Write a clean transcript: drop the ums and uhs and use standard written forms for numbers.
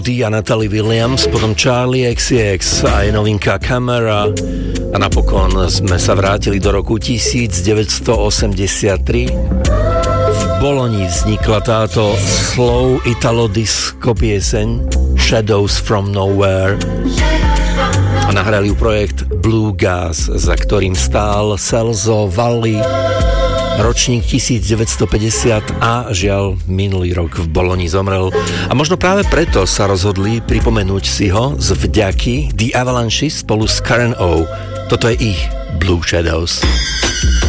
A Natalie Williams, potom Charlie XCX a je novinka Camera a napokon sme sa vrátili do roku 1983. V Boloni vznikla táto slow italo disco pieseň Shadows from Nowhere a nahrali ju projekt Blue Gas, za ktorým stál Celso Valli, ročník 1950 a žiaľ minulý rok v Boloni zomrel. A možno práve preto sa rozhodli pripomenúť si ho z vďaky The Avalanche spolu s Karen O. Toto je ich Blue Shadows.